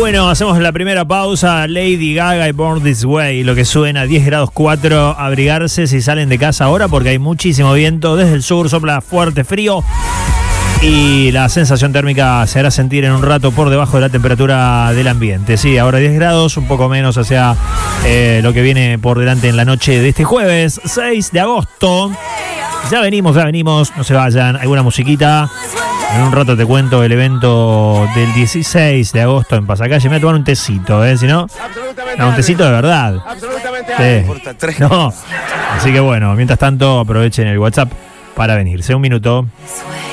Bueno, hacemos la primera pausa. Lady Gaga y Born This Way. Lo que suena 10 grados 4. Abrigarse si salen de casa ahora porque hay muchísimo viento. Desde el sur sopla fuerte frío. Y la sensación térmica se hará sentir en un rato por debajo de la temperatura del ambiente. Sí, ahora 10 grados, un poco menos hacia lo que viene por delante en la noche de este jueves 6 de agosto. Ya venimos, no se vayan. Alguna musiquita. En un rato te cuento el evento del 16 de agosto en Pasacalle. Me voy a tomar un tecito, si no. No, un tecito de verdad. Absolutamente. Sí. No. Así que bueno, mientras tanto aprovechen el WhatsApp para venirse. Un minuto.